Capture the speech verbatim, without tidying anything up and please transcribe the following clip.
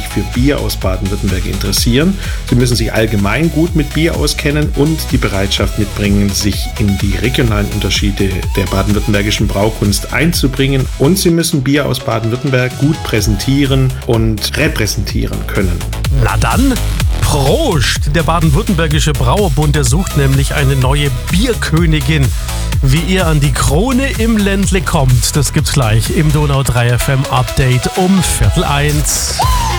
sich für Bier aus Baden-Württemberg interessieren. Sie müssen sich allgemein gut mit Bier auskennen und die Bereitschaft mitbringen, sich in die regionalen Unterschiede der baden-württembergischen Braukunst einzubringen. Und Sie müssen Bier aus Baden-Württemberg gut präsentieren und repräsentieren können. Na dann, Prost! Der Baden-Württembergische Brauerbund, der sucht nämlich eine neue Bierkönigin. Wie ihr an die Krone im Ländle kommt, das gibt's gleich im Donau drei F M Update um Viertel eins.